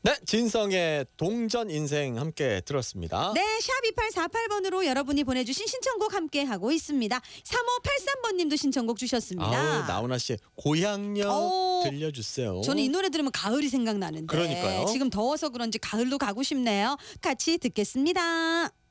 네, 진성의 동전 인생 함께 들었습니다. 네, 샵 2848번으로 여러분이 보내주신 신청곡 함께 하고 있습니다. 3583번님도 신청곡 주셨습니다. 아우, 나훈아 씨 고향역 들려주세요. 저는 이 노래 들으면 가을이 생각나는데 그러니까요. 지금 더워서 그런지 가을로 가고 싶네요. 같이 듣겠습니다.